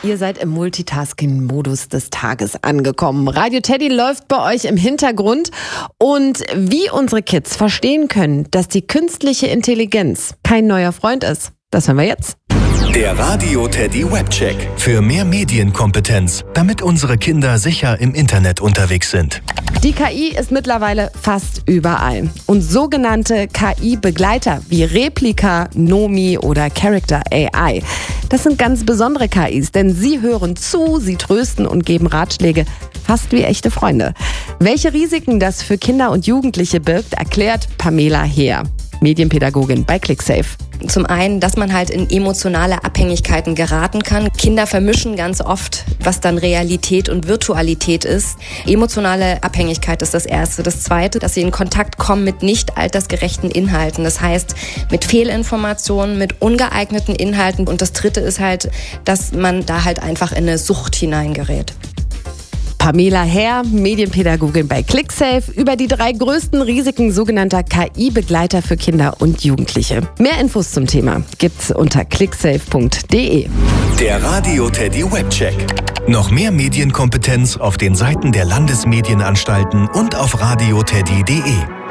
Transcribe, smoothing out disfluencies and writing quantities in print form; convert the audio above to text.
Ihr seid im Multitasking-Modus des Tages angekommen. Radio Teddy läuft bei euch im Hintergrund. Und wie unsere Kids verstehen können, dass die künstliche Intelligenz kein neuer Freund ist, das hören wir jetzt. Der Radio Teddy Webcheck. Für mehr Medienkompetenz, damit unsere Kinder sicher im Internet unterwegs sind. Die KI ist mittlerweile fast überall. Und sogenannte KI-Begleiter wie Replika, Nomi oder Character AI, das sind ganz besondere KIs, denn sie hören zu, sie trösten und geben Ratschläge, fast wie echte Freunde. Welche Risiken das für Kinder und Jugendliche birgt, erklärt Pamela Heer, Medienpädagogin bei ClickSafe. Zum einen, dass man halt in emotionale Abhängigkeiten geraten kann. Kinder vermischen ganz oft, was dann Realität und Virtualität ist. Emotionale Abhängigkeit ist das Erste. Das Zweite, dass sie in Kontakt kommen mit nicht altersgerechten Inhalten. Das heißt, mit Fehlinformationen, mit ungeeigneten Inhalten. Und das Dritte ist halt, dass man da halt einfach in eine Sucht hineingerät. Pamela Heer, Medienpädagogin bei ClickSafe, über die 3 größten Risiken sogenannter KI-Begleiter für Kinder und Jugendliche. Mehr Infos zum Thema gibt's unter clicksafe.de. Der Radio Teddy Webcheck. Noch mehr Medienkompetenz auf den Seiten der Landesmedienanstalten und auf radioteddy.de.